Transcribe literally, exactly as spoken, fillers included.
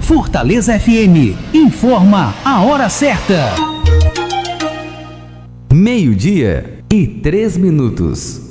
Fortaleza F M informa a hora certa. Meio-dia e três minutos.